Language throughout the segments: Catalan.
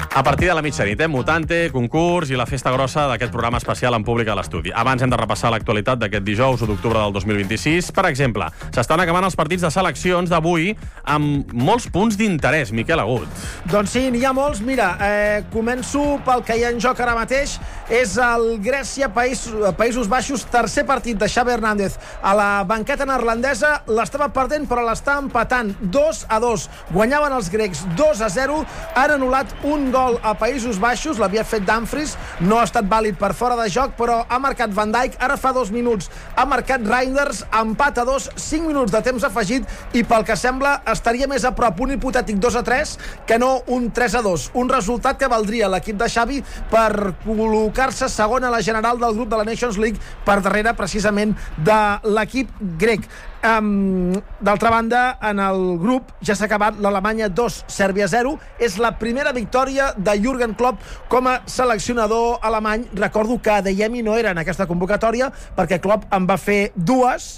A partir de la mitjanit, Mutante, concurs i la festa grossa d'aquest programa especial en públic a l'estudi. Abans hem de repassar l'actualitat d'aquest dijous, 1 d'octubre del 2026. Per exemple, s'estan acabant els partits de seleccions d'avui amb molts punts d'interès. Miquel Agut. Doncs sí, n'hi ha molts. Mira, començo pel que hi ha en joc ara mateix. És el Grècia, Països Baixos, tercer partit de Xavi Hernández a la banqueta neerlandesa. L'estava perdent, però l'està empatant 2-2. Guanyaven els grecs 2-0. Han anul·lat un gol a Països Baixos, l'havia fet Dumfries, no ha estat vàlid per fora de joc, però ha marcat Van Dijk, ara fa 2 minuts ha marcat Reinders, empat a 2, 5 minuts de temps afegit, i pel que sembla estaria més a prop un hipotètic 2-3 que no un 3-2, un resultat que valdria l'equip de Xavi per col·locar-se segon a la general del grup de la Nations League, per darrere precisament de l'equip grec. D'altra banda, en el grup ja s'ha acabat l'Alemanya 2, Sèrbia 0. És la primera victòria de Jürgen Klopp com a seleccionador alemany. Recordo que Adeyemi no era en aquesta convocatòria perquè Klopp en va fer dues,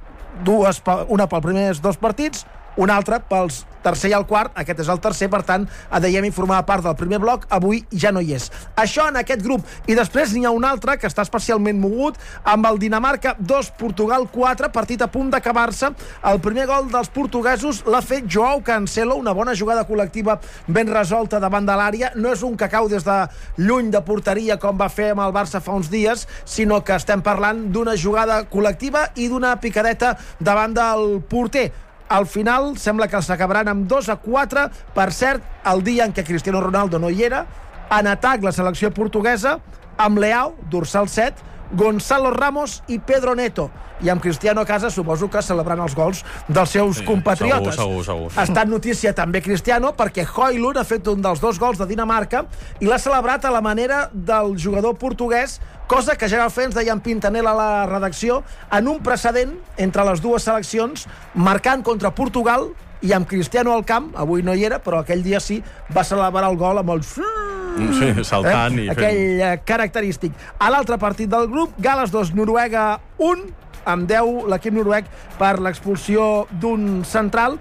una pels primers 2 partits, una altra pels tercer i el quart. Aquest és el tercer, per tant Adeyemi formava part del primer bloc, avui ja no hi és. Això en aquest grup. I després n'hi ha un altre que està especialment mogut, amb el Dinamarca 2, Portugal 4, partit a punt d'acabar-se. El primer gol dels portuguesos l'ha fet Joao Cancelo, una bona jugada col·lectiva ben resolta davant de l'àrea. No és un cacau des de lluny de porteria com va fer amb el Barça fa uns dies, sinó que estem parlant d'una jugada col·lectiva i d'una picadeta davant del porter. Al final sembla que s'acabaran amb 2-4. Per cert, el dia en què Cristiano Ronaldo no hi era, en atac la selecció portuguesa amb Leao, dorsal 7, Gonzalo Ramos i Pedro Neto, i amb Cristiano a casa suposo que celebrant els gols dels seus compatriotes. Segur. Ha estat notícia també Cristiano perquè Højlund ha fet un dels 2 gols de Dinamarca i l'ha celebrat a la manera del jugador portuguès, cosa que ja va fer, ens deia en Pintanel a la redacció, en un precedent entre les dues seleccions, marcant contra Portugal i amb Cristiano al camp. Avui no hi era, però aquell dia sí, va celebrar el gol amb el... Sí, saltant i fent... aquell característic. A l'altre partit del grup, Gal·les 2, Noruega 1, amb 10 l'equip noruec per l'expulsió d'un central,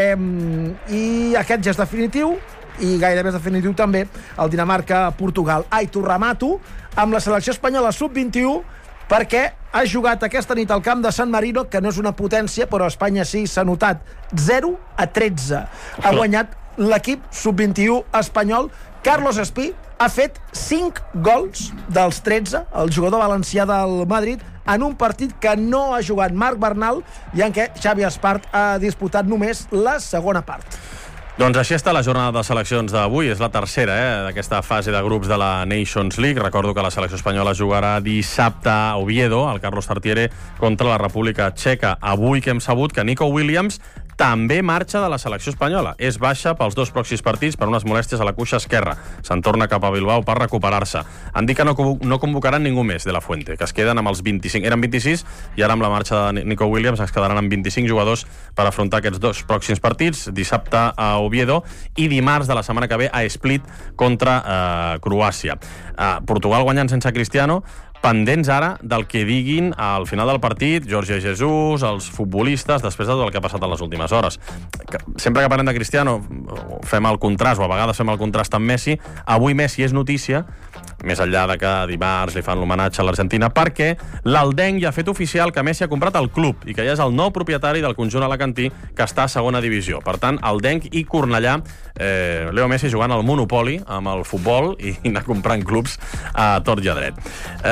i aquest ja és definitiu, i gairebé és definitiu també el Dinamarca-Portugal. Aitor Ramato amb la selecció espanyola sub-21, perquè ha jugat aquesta nit al camp de San Marino, que no és una potència, però a Espanya sí s'ha notat, 0-13. Ha guanyat l'equip sub-21 espanyol. Carlos Espí ha fet 5 gols dels 13, el jugador valencià del Madrid, en un partit que no ha jugat Marc Bernal i en què Xavi Espart ha disputat només la segona part. Doncs així està la jornada de seleccions d'avui. És la tercera d'aquesta fase de grups de la Nations League. Recordo que la selecció espanyola jugarà dissabte a Oviedo, al Carlos Tartiere, contra la República Txeca. Avui que hem sabut que Nico Williams també marxa de la selecció espanyola. És baixa pels 2 pròxims partits per unes molèsties a la cuixa esquerra. Se'n torna cap a Bilbao per recuperar-se. Han dit que no convocaran ningú més de la Fuente, que es queden amb els 25. Eren 26 i ara amb la marxa de Nico Williams es quedaran amb 25 jugadors per afrontar aquests 2 pròxims partits, dissabte a Oviedo i dimarts de la setmana que ve a Split contra Croàcia. Portugal guanyant sense Cristiano, pendents ara del que diguin al final del partit Jorge Jesus, els futbolistes, després de tot el que ha passat en les últimes hores. Sempre que parlem de Cristiano fem el contrast, o a vegades fem el contrast amb Messi. Avui Messi és notícia, més enllà de que dimarts li fan l'homenatge a l'Argentina, perquè l'Aldenc ja ha fet oficial que Messi ha comprat el club i que ja és el nou propietari del conjunt alacantí, que està a segona divisió. Per tant, Aldenc i Cornellà, Leo Messi jugant al Monopoly amb el futbol i anar comprant clubs a tort i a dret.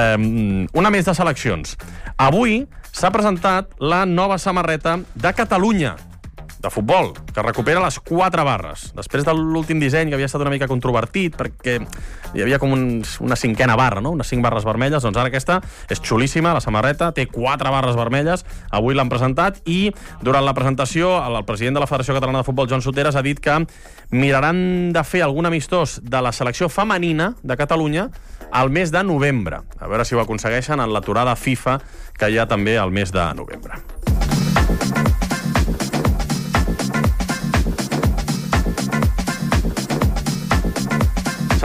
Una més de seleccions. Avui s'ha presentat la nova samarreta de Catalunya de futbol, que recupera les 4 barres. Després de l'últim disseny, que havia estat una mica controvertit, perquè hi havia com una 5a barra, no? Unes 5 barres vermelles, doncs ara aquesta és xulíssima, la samarreta, té 4 barres vermelles, avui l'han presentat, i durant la presentació el president de la Federació Catalana de Futbol, Joan Soteras, ha dit que miraran de fer algun amistós de la selecció femenina de Catalunya al mes de novembre. A veure si ho aconsegueixen en l'aturada FIFA que hi ha també al mes de novembre.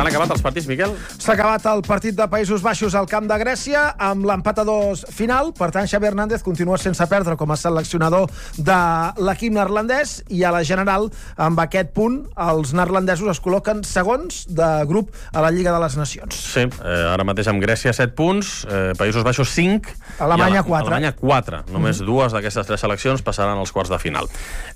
S'han acabat els partits, Miquel? S'ha acabat el partit de Països Baixos al camp de Grècia amb l'empat a 2 final. Per tant, Xavi Hernández continua sense perdre com a seleccionador de l'equip neerlandès i a la general, amb aquest punt, els neerlandesos es col·loquen segons de grup a la Lliga de les Nacions. Sí, ara mateix amb Grècia 7 punts, Països Baixos 5, Alemanya 4. Alemanya 4. Només dues d'aquestes 3 seleccions passaran als quarts de final.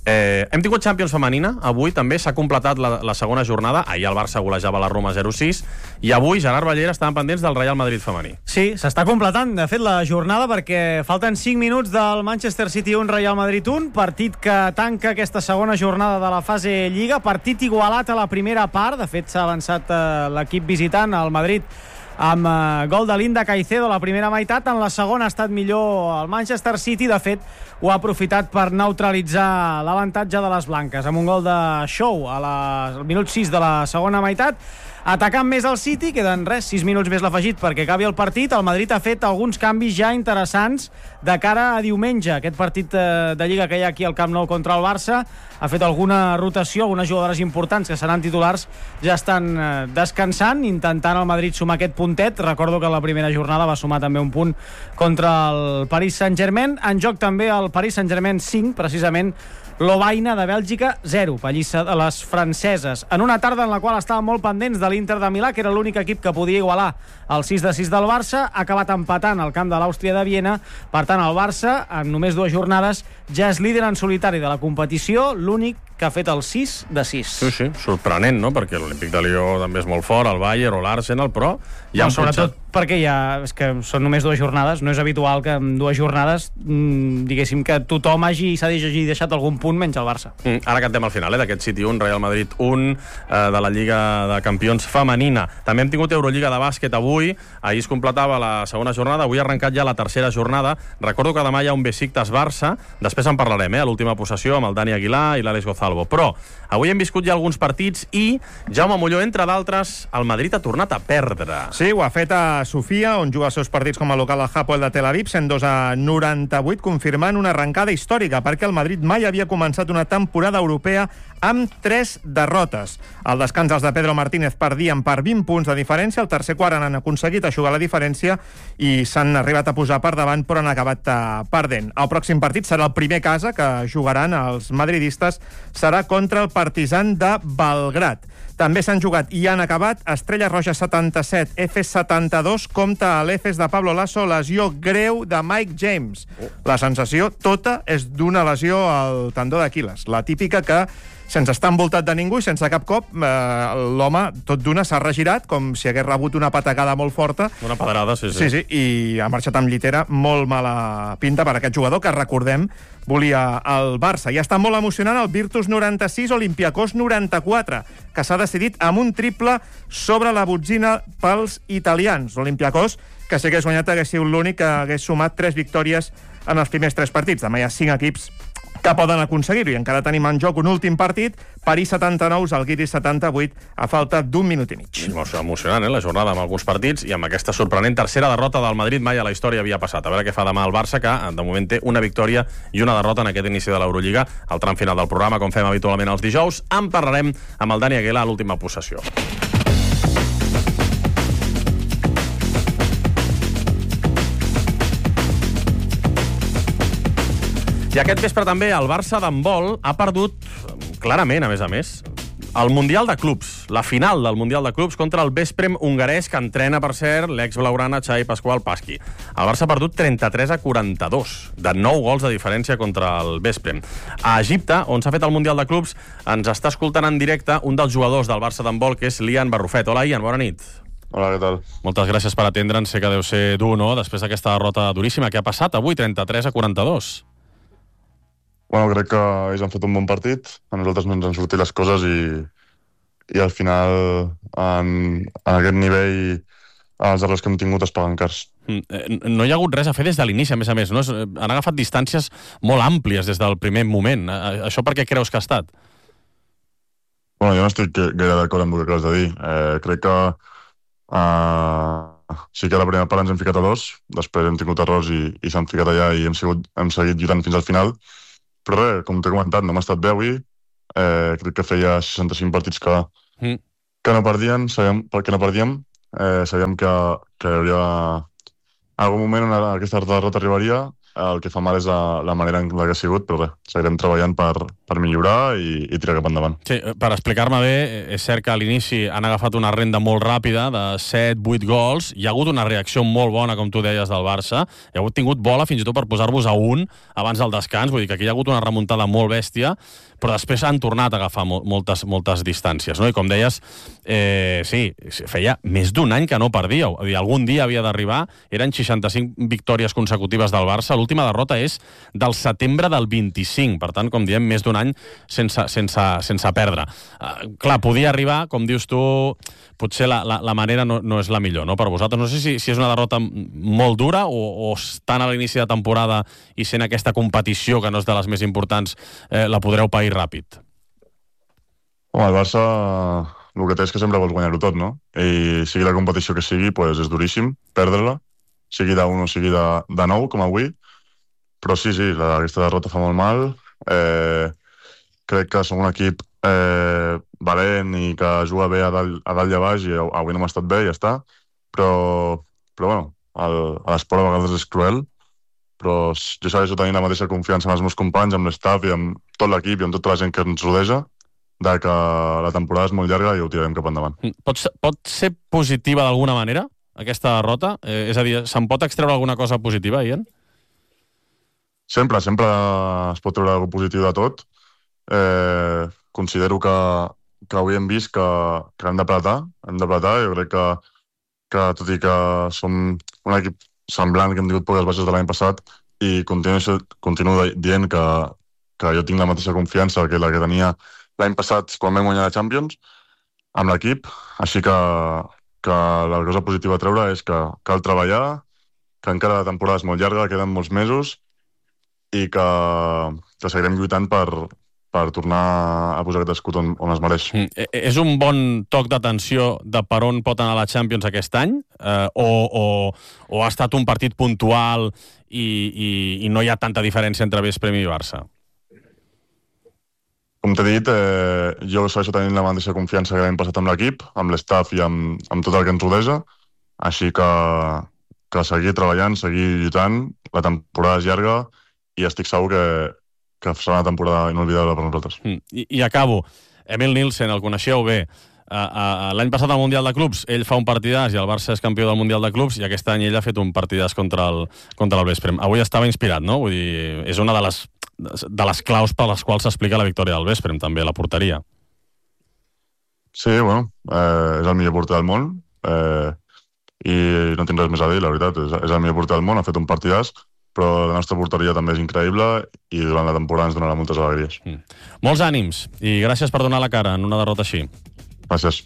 Hem tingut Champions femenina, avui també s'ha completat la segona jornada, ahir el Barça golejava la Roma 0-6, i avui Gerard Ballera estaven pendents del Real Madrid femení. Sí, s'està completant, de fet, la jornada, perquè falten 5 minuts del Manchester City 1, Real Madrid 1, partit que tanca aquesta segona jornada de la fase Lliga, partit igualat a la primera part, de fet s'ha avançat l'equip visitant, el Madrid, amb gol de Linda Caicedo a la primera meitat. En la segona ha estat millor el Manchester City, de fet ho ha aprofitat per neutralitzar l'avantatge de les blanques amb un gol de Shaw al minut 6 de la segona meitat. Atacant més el City, queden 6 minuts més l'afegit perquè acabi el partit. El Madrid ha fet alguns canvis ja interessants de cara a diumenge, aquest partit de Lliga que hi ha aquí al Camp Nou contra el Barça. Ha fet alguna rotació, algunes jugadores importants que seran titulars ja estan descansant, intentant el Madrid sumar aquest puntet. Recordo que la primera jornada va sumar també un punt contra el Paris Saint-Germain. En joc també el Paris Saint-Germain 5, precisament Lovaina de Bèlgica 0, pallissa de les franceses. En una tarda en la qual estàvem molt pendents de l'Inter de Milà, que era l'únic equip que podia igualar el 6-6 del Barça, ha acabat empatant al camp de l'Àustria de Viena. Per tant, el Barça, en només 2 jornades, ja és líder en solitari de la competició, l'únic que ha fet el 6-6. Sí, sorprenent, no? Perquè l'Olímpic de Lió també és molt fort, el Bayern o l'Arsenal, però ja han sobretot perquè és que són només 2 jornades, no és habitual que en 2 jornades diguéssim que tothom s'hagi deixat algun punt menys el Barça. Ara cantem al final, d'aquest City 1, Real Madrid 1, de la Lliga de Campions femenina. També hem tingut Eurolliga de bàsquet avui, ahir es completava la segona jornada, avui ha arrencat ja la tercera jornada. Recordo que demà hi ha un Besiktas-Barça, després en parlarem, a l'última possessió amb el Dani Aguilar i l'Àlex Gozalvo, però avui hem viscut ja alguns partits i Jaume Molló, entre d'altres, el Madrid ha tornat a perdre. Sí, ho ha fet a Sofia, on juga els seus partits com a local al Hapoel de Tel Aviv, 102-98, confirmant una arrencada històrica, perquè el Madrid mai havia començat una temporada europea amb 3 derrotes. Al descans, els de Pedro Martínez perdien per 20 punts de diferència, al tercer quart han aconseguit eixugar la diferència i s'han arribat a posar per davant, però han acabat perdent. El pròxim partit serà el primer a casa que jugaran els madridistes, serà contra el Partizan de Belgrad. També s'han jugat i han acabat Estrella Roja 77, Efes 72, compta a l'Efes de Pablo Lasso, lesió greu de Mike James. La sensació tota és d'una lesió al tendó d'Aquil·les, la típica que sense estar envoltat de ningú i sense cap cop, l'home tot d'una s'ha regirat com si hagués rebut una patacada molt forta. Una pedrada, sí. Sí, i ha marxat amb llitera, molt mala pinta per aquest jugador que, recordem, volia el Barça. I està molt emocionant el Virtus 96, Olympiacos 94, que s'ha decidit amb un triple sobre la botzina pels italians. L'Olympiacos, que si hagués guanyat, hagués sigut l'únic que hagués sumat 3 victòries en els primers 3 partits. Demà hi ha 5 equips que poden aconseguir-ho, i encara tenim en joc un últim partit, París 79, Žalgiris 78, a falta d'1 minut i mig. Emocionant, la jornada amb alguns partits i amb aquesta sorprenent tercera derrota del Madrid. Mai a la història havia passat. A veure què fa demà el Barça, que de moment té una victòria i una derrota en aquest inici de l'Eurolliga. Al tram final del programa, com fem habitualment els dijous, en parlarem amb el Dani Aguilar a l'última possessió. I aquest vespre també el Barça d'handbol ha perdut clarament, a més, el Mundial de Clubs, la final del Mundial de Clubs contra el Veszprém hongarès, que entrena, per cert, l'ex-blaugrana Xavi Pasqual Pasqui. El Barça ha perdut 33-42, de 9 gols de diferència contra el Veszprém. A Egipte, on s'ha fet el Mundial de Clubs, ens està escoltant en directe un dels jugadors del Barça d'handbol, que és l'Ian Barrufet. Hola, Ian, bona nit. Hola, què tal? Moltes gràcies per atendre'ns. Sé que deu ser dur, no?, després d'aquesta derrota duríssima. Què ha passat avui, 33-42? Bueno, crec que ells han fet un bon partit, a nosaltres no ens han sortit les coses i al final en aquest nivell els errors que hem tingut es paguen cars. No hi ha hagut res a fer des de l'inici, a més. No? Han agafat distàncies molt àmplies des del primer moment. Això per què creus que ha estat? Bueno, jo no estic gaire d'acord amb el que acabes de dir. Crec que sí que a la primera part ens hem ficat a 2, després hem tingut errors i s'han ficat allà i hem seguit lluitant fins al final. Però res, com t'he comentat, no m'ha estat bé avui. Crec que feia 65 partits que que no perdíem, sabíem que hi hauria algun moment on aquesta derrota arribaria. El que fa mal és la manera en la que ha sigut, però res, seguirem treballant per millorar i tirar cap endavant. Sí, per explicar-me bé, és cert que a l'inici han agafat una renda molt ràpida de 7-8 gols, hi ha hagut una reacció molt bona, com tu deies, del Barça, hi ha hagut tingut bola fins i tot per posar-vos a 1 abans del descans, vull dir que aquí hi ha hagut una remuntada molt bèstia, però després han tornat a agafar moltes distàncies, no? I com deies, sí, feia més d'un any que no perdíeu. Algun dia havia d'arribar, eren 65 victòries consecutives del Barça, l'última derrota és del setembre del 25, per tant, com diem, més d'un any sense perdre. Clar, podia arribar, com dius tu, potser la manera no és la millor, no?, per vosaltres. No sé si és una derrota molt dura o estan a l'inici de temporada i sent aquesta competició, que no és de les més importants, la podreu pair ràpid. Home, el Barça el que té és que sempre vols guanyar-ho tot, no? I sigui la competició que sigui, doncs és duríssim perdre-la, sigui d'1 o sigui de 9, com avui. Però sí, aquesta derrota fa molt mal. Crec que som un equip valent i que juga bé a dalt i a baix, i avui no m'ha estat bé i ja està. Però bueno, l'esport a vegades és cruel, però jo segueixo tenint la mateixa confiança en els meus companys, amb l'estaf i amb tot l'equip i amb tota la gent que ens rodeja, de que la temporada és molt llarga i ho tirarem cap endavant. Pot ser positiva d'alguna manera, aquesta derrota? És a dir, se'n pot extreure alguna cosa positiva, Ian? Sempre es pot treure alguna cosa positiu de tot. Considero que avui hem vist que hem d'apretar. Jo crec que tot i que som un equip semblant, que hem tingut poques baixes de l'any passat, i continuo dient que jo tinc la mateixa confiança que la que tenia l'any passat quan vam guanyar la Champions amb l'equip, així que la cosa positiva a treure és que cal treballar, que encara la temporada és molt llarga, queden molts mesos i que seguirem lluitant per tornar a posar aquest escut on es mereix. És un bon toc d'atenció de per on pot anar la Champions aquest any? O ha estat un partit puntual i no hi ha tanta diferència entre Veszprém i Barça? Com t'he dit, jo segueixo tenint la mateixa confiança que l'any passat amb l'equip, amb l'estaf i amb tot el que ens rodeja, així que seguir treballant, seguir lluitant, la temporada és llarga i estic segur que serà una temporada inolvidable per nosaltres. I acabo. Emil Nielsen, el coneixeu bé. L'any passat al Mundial de Clubs ell fa un partidàs i el Barça és campió del Mundial de Clubs, i aquest any ell ha fet un partidàs contra el Veszprém. Avui estava inspirat, no? Vull dir, és una de les claus per les quals s'explica la victòria del Veszprém, també, la porteria. Sí, bueno, és el millor porter del món, i no tinc res més a dir, la veritat. És el millor porter del món, ha fet un partidàs, però la nostra porteria també és increïble i durant la temporada ens donarà moltes alegries. Molts ànims i gràcies per donar la cara en una derrota així. Gràcies.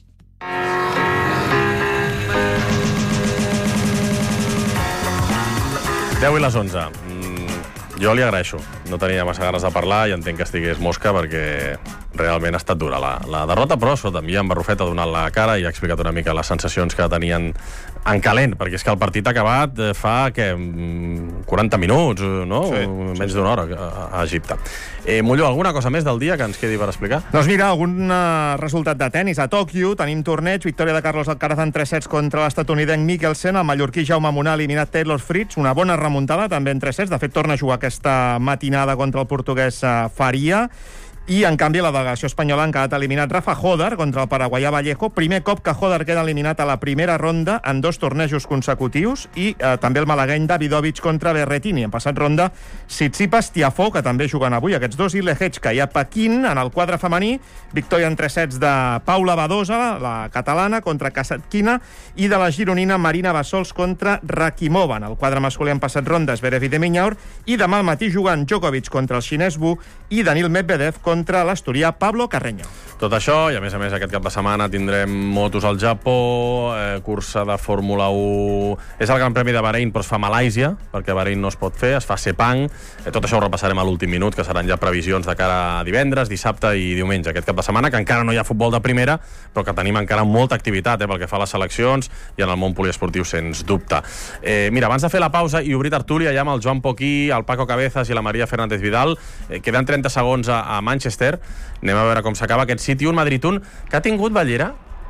Deu i les 11. Jo li agraeixo. No tenia massa ganes de parlar i entenc que estigués mosca perquè realment ha estat dura la derrota, però també en Barrufet ha donat la cara i ha explicat una mica les sensacions que tenien en calent, perquè és que el partit ha acabat fa 40 minuts, no? Sí, menys d'una hora a Egipte. Molló, alguna cosa més del dia que ens quedi per explicar? Doncs mira, algun resultat de tennis. A Tòquio tenim torneig, victòria de Carlos Alcaraz en 3 sets contra l'estatunidenc Mikkelsen, el mallorquí Jaume Munar ha eliminat Taylor Fritz, una bona remuntada també en 3 sets, de fet torna a jugar aquesta matinada contra el portuguès Faria. I, en canvi, la delegació espanyola ha quedat eliminat Rafa Jódar contra el paraguaià Vallejo. Primer cop que Jódar queda eliminat a la primera ronda en 2 tornejos consecutius. I també el malagueny Davidovich contra Berrettini. En passat ronda, Tsitsipas, Tiafoe, que també juguen avui aquests dos, i Lehečka. I a Pequín, en el quadre femení, victòria en 3 sets de Paula Badosa, la catalana, contra Kasatkina, i de la gironina Marina Bassols contra Rakimova. En el quadre masculí han passat rondes Zverev i de Minaur, i demà al matí jugant Djokovic contra el xinès Wu i Daniil Medvedev contra l'asturià Pablo Carreño. Tot això, i a més aquest cap de setmana tindrem motos al Japó, cursa de Fórmula 1... És el Gran Premi de Bahrein, però es fa a Malàisia, perquè a Bahrein no es pot fer, es fa a Sepang. Tot això ho repassarem a l'últim minut, que seran ja previsions de cara a divendres, dissabte i diumenge, aquest cap de setmana, que encara no hi ha futbol de primera, però que tenim encara molta activitat pel que fa a les seleccions i en el món poliesportiu, sens dubte. Mira, abans de fer la pausa i obrir tertúlia ja amb el Joan Poquí, el Paco Cabezas i la Maria Fernández Vidal, queden 30 segons a Manchester. Anem a veure com s'acaba aquest City 1, Madrid 1, que ha tingut, Ballera,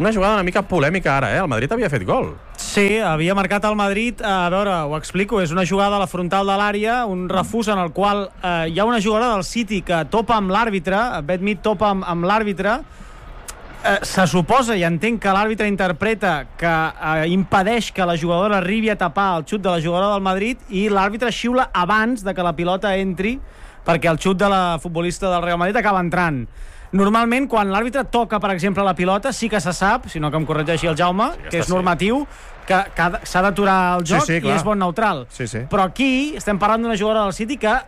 Una jugada una mica polèmica ara, El Madrid havia fet gol. Sí, havia marcat el Madrid, a veure, ho explico, és una jugada a la frontal de l'àrea, un refús en el qual hi ha una jugadora del City que topa amb l'àrbitre, Beth Mead topa amb l'àrbitre, se suposa i entenc que l'àrbitre interpreta que impedeix que la jugadora arribi a tapar el xut de la jugadora del Madrid i l'àrbitre xiula abans de que la pilota entri perquè el xut de la futbolista del Real Madrid acaba entrant. Normalment, quan l'àrbitre toca, per exemple, la pilota, sí que se sap, si no que em corregeixi el Jaume, que és normatiu, que s'ha d'aturar el joc i és bon neutral. Però aquí estem parlant d'una jugadora del City que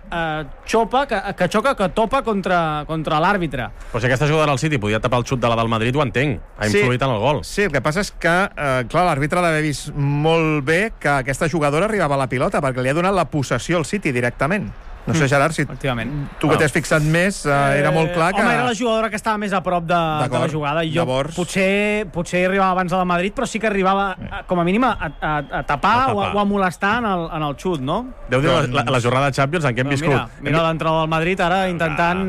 topa contra l'àrbitre. Però si aquesta jugadora del City podia tapar el xut de la del Madrid, ho entenc. Ha influït en el gol. Sí, el que passa és que, clar, l'àrbitre d'haver vist molt bé que aquesta jugadora arribava a la pilota, perquè li ha donat la possessió al City directament. No sé, Gerard, si tu que t'has fixat més, era molt clar que... Home, era la jugadora que estava més a prop de la jugada. Jo potser arribava abans a la Madrid, però sí que arribava, com a mínim, a tapar o a molestar en el xut, no? Deu dir la jornada de Champions en què hem viscut. Mira l'entrada del Madrid ara intentant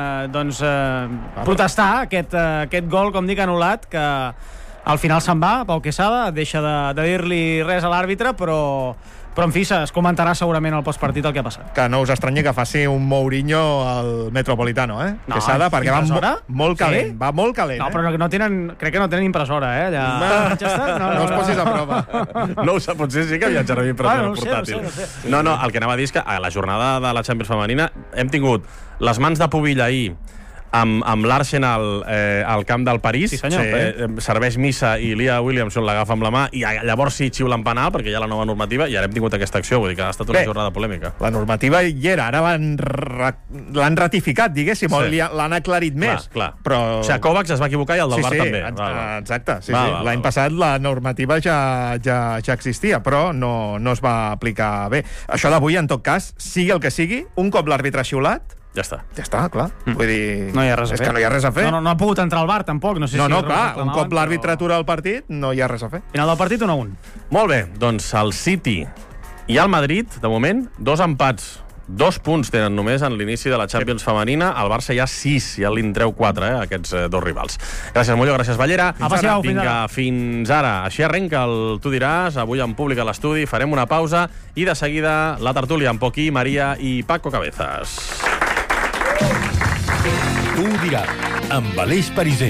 protestar aquest gol, com dic, anul·lat, que al final se'n va, Pau Quesada, deixa de dir-li res a l'àrbitre, però en fi, es comentarà segurament al postpartit el que ha passat. Que no us estranyi que faci un Mourinho al Metropolitano, No, Quesada, perquè va molt calent. Va molt calent, No, però crec que no tenen impressora, allà a Manchester. No us posis a prova. No ho sap, potser sí que viatjarà amb impressora portàtil. No, el que anava a dir és que a la jornada de la Champions femenina hem tingut les mans de Pubill ahir amb l'Arsenal al camp del París. Sí, senyor. Serveix missa i Lia Williamson l'agafa amb la mà i llavors sí xiulen penal perquè hi ha la nova normativa i ara hem tingut aquesta acció, vull dir que ha estat una jornada polèmica. La normativa hi era, ara l'han ratificat, diguéssim, l'han aclarit més. Clar. Però... O sigui, Kovacs es va equivocar i el del Bar també. Exacte, l'any passat la normativa ja existia, però no es va aplicar bé. Això d'avui, en tot cas, sigui el que sigui, un cop l'àrbitre ha xiulat, ja està, clar. Vull dir... No hi ha res a fer. És que no hi ha res a fer. No ha pogut entrar al bar, tampoc. No, clar, un cop l'àrbitre atura el partit, no hi ha res a fer. Final del partit, 1-1. Molt bé, doncs el City i el Madrid, de moment, 2 empats. 2 punts tenen només en l'inici de la Champions femenina. Al Barça hi ha 6, ja li'n treu 4, aquests 2 rivals. Gràcies, Molló, gràcies, Ballera. Vinga, fins ara. Així arrenca el Tu diràs, avui en públic a l'estudi. Farem una pausa i de seguida la tertúlia amb Poquí, Maria i Paco Cabezas. Tu diràs, amb Aleix Pariser.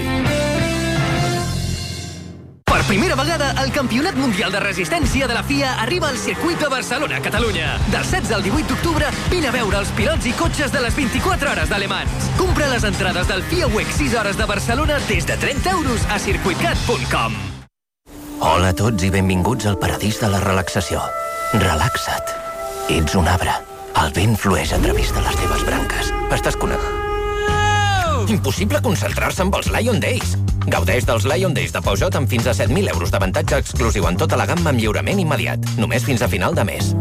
Per primera vegada, el Campionat Mundial de Resistència de la FIA arriba al circuit de Barcelona, Catalunya. Del 16 al 18 d'octubre, vine a veure els pilots i cotxes de les 24 hores d'Ale Mans. Compra les entrades del FIA WEC 6 hores de Barcelona des de 30 € a circuitcat.com. Hola a tots i benvinguts al paradís de la relaxació. Relaxa't. Ets un arbre. El vent flueix a través de les teves branques. Estàs connectat. Impossible concentrar-se amb els Lion Days. Gaudeix dels Lion Days de Peugeot amb fins a 7.000 € d'avantatge exclusiu en tota la gamma amb lliurament immediat. Només fins a final de mes.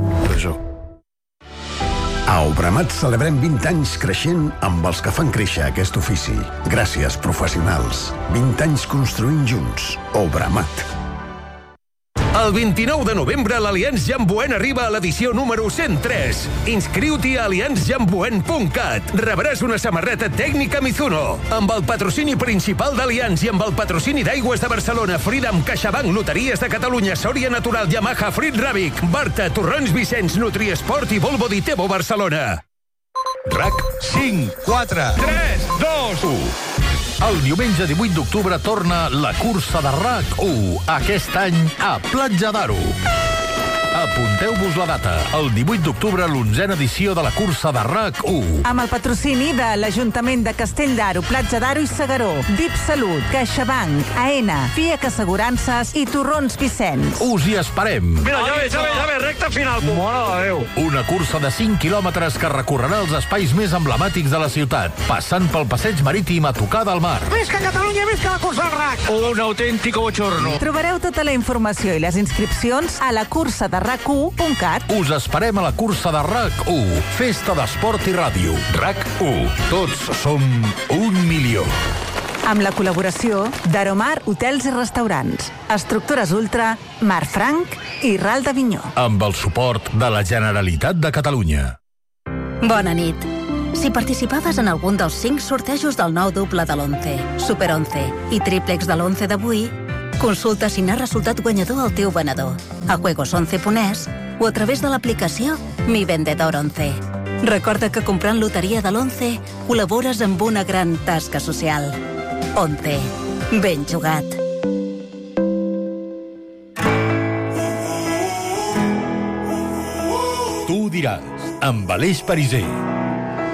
A Obramat celebrem 20 anys creixent amb els que fan créixer aquest ofici. Gràcies, professionals. 20 anys construint junts. Obramat. El 29 de novembre l'Allianz Jamboen arriba a l'edició número 103. Inscriu-t'hi a allianzjamboen.cat. Rebràs una samarreta tècnica Mizuno. Amb el patrocini principal d'Allianz i amb el patrocini d'Aigües de Barcelona, Freedom, CaixaBank, Loteries de Catalunya, Sòria Natural, Yamaha, Frit Ràbic, Barta, Torrons Vicenç, Nutriesport i Volvo Ditebo Barcelona. RAC 5, 4, 3, 2, 1. El diumenge 18 d'octubre torna la cursa de RAC1, aquest any a Platja d'Aro. Apunteu-vos la data, el 18 d'octubre, l'11a edició de la cursa de RAC1. Amb el patrocini de l'Ajuntament de Castell d'Aro, Platja d'Aro i Segaró, DIP Salut, CaixaBank, AENA, FIAC Assegurances i Torrons Vicenç. Us hi esperem. Mira, ja ve, recta final. Mare de Déu. Una cursa de 5 quilòmetres que recorrerà els espais més emblemàtics de la ciutat, passant pel passeig marítim a tocar del mar. Visca Catalunya, visca la cursa del RAC. Un autèntic bochorno. Trobareu tota la informació i les inscripcions a la cursa de RAC1.cat. Us esperem a la cursa de RAC1, festa d'esport i ràdio. RAC1, tots som 1 milió. Amb la col·laboració d'Aromar Hotels i Restaurants, Estructures Ultra, Marfranc i Ral d'Avinyó. Amb el suport de la Generalitat de Catalunya. Bona nit. Si participaves en algun dels 5 sortejos del nou doble de l'11, Super 11 i triplex de l'11 d'avui, Consulta si n'ha resultat guanyador el teu venedor a juegos11.es o a través de l'aplicació Mi Vendedor 11. Recorda que comprant loteria de l'11 col·labores amb una gran tasca social. 11. Ben jugat. Tu ho diràs, amb Aleix Pariser.